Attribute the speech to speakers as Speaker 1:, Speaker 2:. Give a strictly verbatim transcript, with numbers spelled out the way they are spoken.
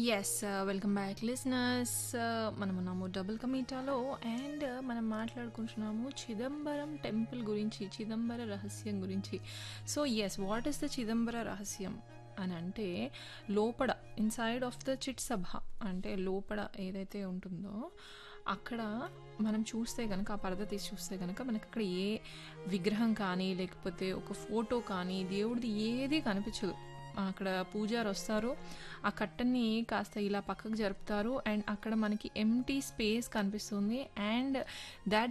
Speaker 1: Yes. Welcome back listeners. మనమున్నాము double కమీటాలో and మనం మాట్లాడుకుంటున్నాము Chidambaram temple గురించి, చిదంబర రహస్యం గురించి. So yes, what is the Chidambara రహస్యం అని అంటే, లోపల ఇన్సైడ్ ఆఫ్ ద చిట్ సభ అంటే లోపల ఏదైతే ఉంటుందో అక్కడ మనం చూస్తే కనుక, ఆ పరద తీసి చూస్తే కనుక మనకు అక్కడ ఏ విగ్రహం కానీ లేకపోతే ఒక ఫోటో కానీ దేవుడిది ఏది కనిపించదు. అక్కడ పూజారి వస్తారు, ఆ కట్టన్ని కాస్త ఇలా పక్కకు జరుపుతారు అండ్ అక్కడ మనకి ఎంటీ స్పేస్ కనిపిస్తుంది అండ్ దాట్